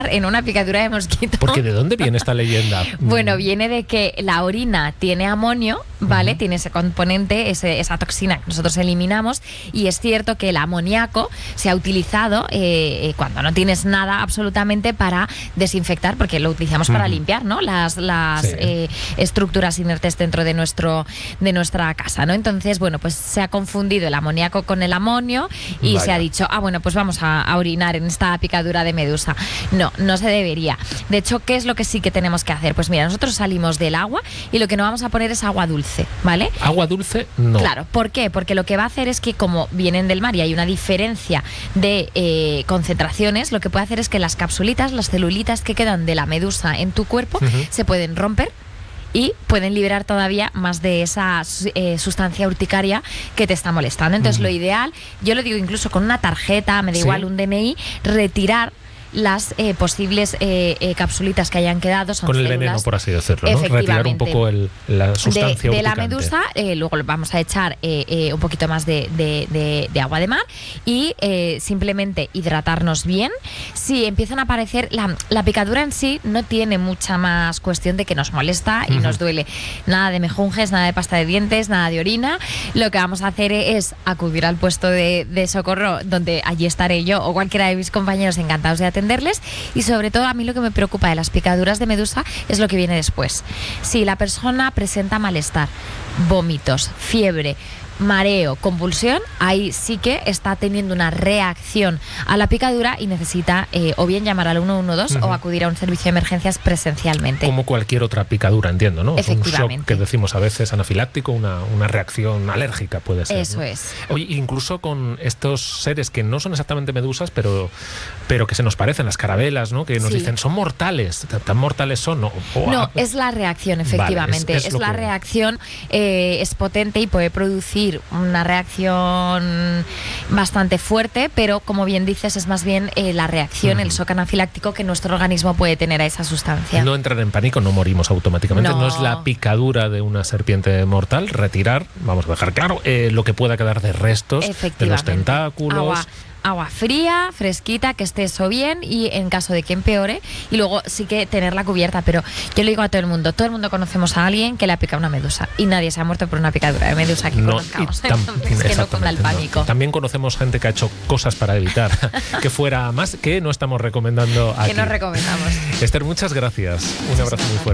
en una picadura de mosquito. Porque ¿de dónde viene esta leyenda? Bueno, viene de que la orina tiene amonio, ¿vale? Tiene ese componente, esa toxina que nosotros eliminamos, y es cierto que el amoníaco se ha utilizado cuando no tienes nada absolutamente para desinfectar, porque lo utilizamos para limpiar, ¿no? Las estructuras inertes dentro de nuestra casa, ¿no? Entonces, bueno, pues se ha confundido el amoníaco con el amonio y se ha dicho, bueno, pues vamos a orinar en esta picadura de medusa. No se debería. De hecho, ¿qué es lo que sí que tenemos que hacer? Pues mira, nosotros salimos del agua y lo que no vamos a poner es agua dulce, ¿vale? ¿Agua dulce? No. Claro, ¿por qué? Porque lo que va a hacer es que, como vienen del mar y hay una diferencia de concentraciones, lo que puede hacer es que las capsulitas, las celulitas que quedan de la medusa en tu cuerpo se pueden romper y pueden liberar todavía más de esa sustancia urticaria que te está molestando. Entonces, lo ideal, yo lo digo incluso con una tarjeta, me da igual un DNI, retirar las posibles capsulitas que hayan quedado. Son con el células, veneno, por así decirlo, ¿no? Retirar un poco la sustancia de la urticante. medusa. Luego vamos a echar un poquito más de agua de mar y simplemente hidratarnos bien. Si empiezan a aparecer, la picadura en sí no tiene mucha más cuestión de que nos molesta y nos duele. Nada de mejunjes, nada de pasta de dientes, nada de orina. Lo que vamos a hacer es acudir al puesto de socorro, donde allí estaré yo o cualquiera de mis compañeros encantados de atenderles. Y sobre todo, a mí lo que me preocupa de las picaduras de medusa es lo que viene después. Si la persona presenta malestar, vómitos, fiebre, mareo, convulsión, ahí sí que está teniendo una reacción a la picadura y necesita o bien llamar al 112 o acudir a un servicio de emergencias presencialmente. Como cualquier otra picadura, entiendo, ¿no? Efectivamente. Un shock que decimos a veces anafiláctico, una reacción alérgica puede ser. Eso, ¿no? Es. Oye, incluso con estos seres que no son exactamente medusas, pero que se nos parecen, las carabelas, ¿no? Que nos dicen, son mortales. ¿Tan mortales son? No, es la reacción, efectivamente. Vale, es la reacción, es potente y puede producir una reacción bastante fuerte, pero como bien dices, es más bien la reacción, el shock anafiláctico que nuestro organismo puede tener a esa sustancia. No entrar en pánico, no morimos automáticamente, no es la picadura de una serpiente mortal. Retirar, vamos a dejar claro, lo que pueda quedar de restos de los tentáculos. Agua fría, fresquita, que esté eso bien, y en caso de que empeore, y luego sí que tenerla cubierta. Pero yo le digo a todo el mundo conocemos a alguien que le ha picado una medusa y nadie se ha muerto por una picadura de medusa que conozcamos. Entonces, que no cunda el pánico. También conocemos gente que ha hecho cosas para evitar que fuera más, que no estamos recomendando aquí. Que no recomendamos. Esther, muchas gracias. Un abrazo muy fuerte.